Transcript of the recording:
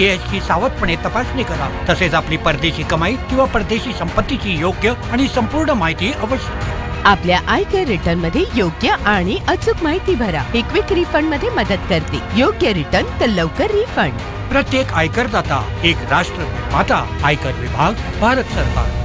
IRS ची सावधपणे तपासणी करा. तसेच आपली परदेशी कमाई किंवा परदेशी संपत्तीची योग्य आणि संपूर्ण माहिती अवश्य घ्या. आपल्या आयकर रिटर्न मध्ये योग्य आणि अचूक माहिती भरा. ही क्विक रिफंड मध्ये मदत करते. योग्य रिटर्न तर लवकर रिफंड. प्रत्येक आयकरदाता एक राष्ट्र निर्माता. आयकर विभाग, भारत सरकार.